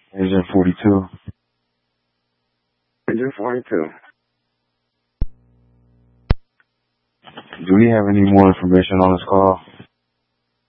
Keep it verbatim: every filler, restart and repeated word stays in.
Agent forty-two. Agent forty-two. Do we have any more information on this call?